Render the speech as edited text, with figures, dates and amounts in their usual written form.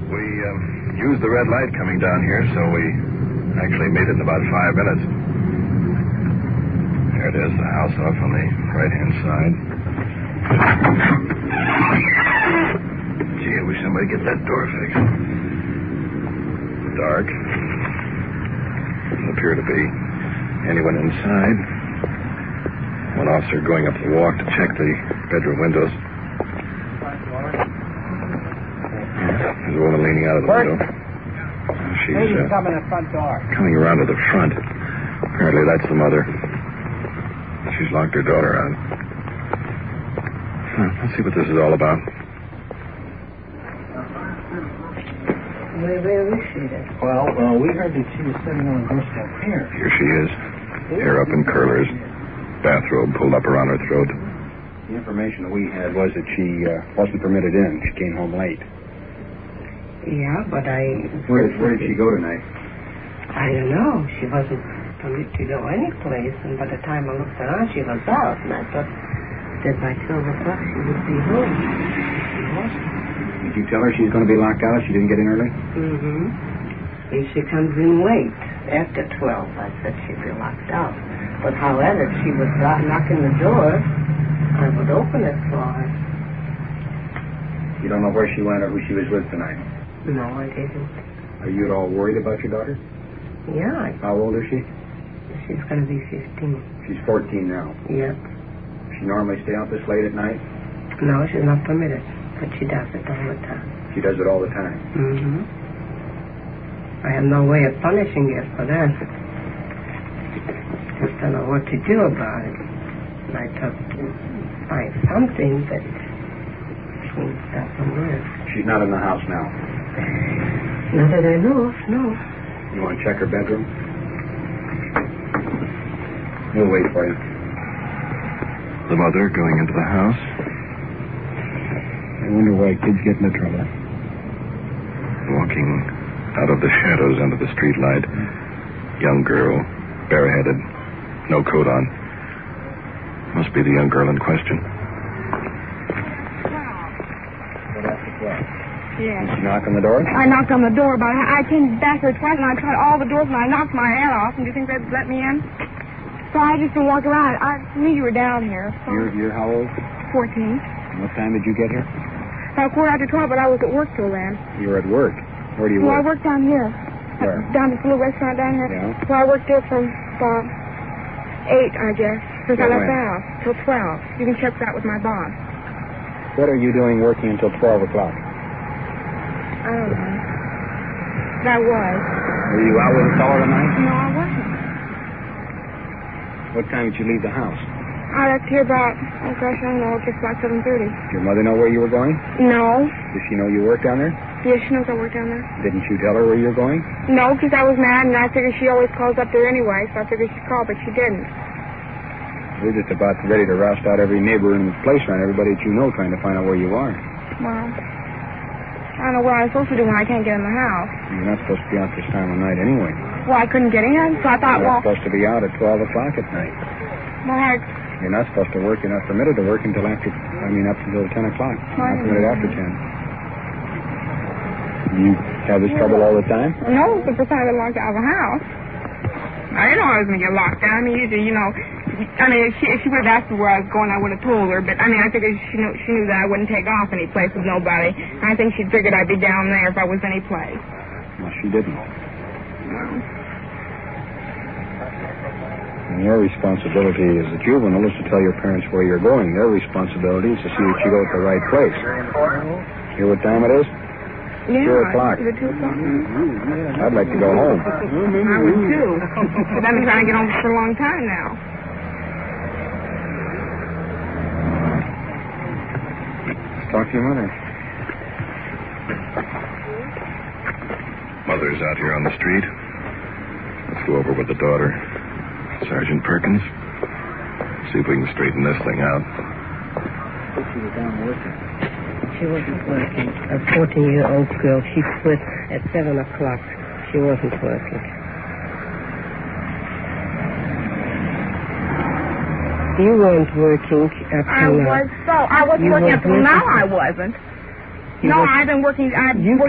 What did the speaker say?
We used the red light coming down here, so we actually made it in about 5 minutes. There it is, the house off on the right-hand side. Gee, I wish somebody would get that door fixed. Dark. Doesn't appear to be anyone inside. One officer going up the walk to check the bedroom windows. There's a woman leaning out of the window. She's coming to the front door. Coming around to the front. Apparently that's the mother. She's locked her daughter out. Let's see what this is all about. Where is she then? Well, we heard that she was sitting on the doorstep here. Here she is. Hair up in curlers. Bathrobe pulled up around her throat. The information that we had was that she wasn't permitted in. She came home late. Yeah, but Where did she go tonight? I don't know. She wasn't permitted to go any place, and by the time I looked around, she was out, and I thought that by 12 o'clock she would be home. She wasn't. Did you tell her she's going to be locked out? She didn't get in early? Mm-hmm. If she comes in late, after 12, I said she'd be locked out. But however, if she was knocking the door, I would open it for her. You don't know where she went or who she was with tonight? No, I didn't. Are you at all worried about your daughter? Yeah. How old is she? She's going to be 15. She's 14 now. Yep. She normally stay out this late at night? No, she's not permitted, but she does it all the time. She does it all the time? Mm-hmm. I have no way of punishing her for that. Just don't know what to do about it. And I thought to find something that she doesn't work. She's not in the house now? Not that I know of, no. You want to check her bedroom? We'll wait for you. The mother going into the house. I wonder why kids get into trouble. Walking out of the shadows under the street light. Young girl, bareheaded, no coat on. Must be the young girl in question. Yeah. Did she knock on the door? I knocked on the door, but I came back here twice, and I tried all the doors, and I knocked my head off. And do you think they'd let me in? So I just walked around. I knew you were down here. So You're how old? 14. And what time did you get here? About 12:15, but I was at work till then. You were at work. Where do you Well, I work? worked down here. Where? Down at the little restaurant down here. Yeah. So I worked there from about 8, I guess, since I Till left when? the house, till 12. You can check that with my boss. What are you doing working until 12 o'clock? I don't know. But I was. Were you out with a fellow tonight? No, I wasn't. What time did you leave the house? I left here about, oh gosh, I don't know, just about 7:30. Did your mother know where you were going? No. Does she know you work down there? Yeah, she knows I work down there. Didn't you tell her where you were going? No, because I was mad, and I figured she always calls up there anyway, so I figured she'd call, but she didn't. We're just about ready to roust out every neighbor in the place around everybody that you know, trying to find out where you are. Well, I don't know what I'm supposed to do when I can't get in the house. You're not supposed to be out this time of night anyway. Well, I couldn't get in, so I thought, You're well, not supposed to be out at 12 o'clock at night. You're not supposed to work. You're not permitted to work until up until 10 o'clock. You're not permitted after 10. You have this trouble all the time? No, it's the first time I've been locked out of the house. I didn't know I was going to get locked out. I mean, usually, if she would have asked me where I was going, I would have told her. But, I figured she knew that I wouldn't take off any place with nobody. And I think she figured I'd be down there if I was any place. Well, she didn't. No. And your responsibility as a juvenile is to tell your parents where you're going. Their responsibility is to see that you go to the right place. Hear what time it is? Yeah. 2 o'clock. Is it 2 o'clock? I'd like to go home. I would too. But I've been trying to get home for a long time now. Talk to your mother. Mother's out here on the street. Let's go over with the daughter. Sergeant Perkins. See if we can straighten this thing out. She was down working. She wasn't working. A 14-year-old girl. She quit at 7 o'clock. She wasn't working. You weren't working up till now. I wasn't working up till now. I wasn't. No, I've been working.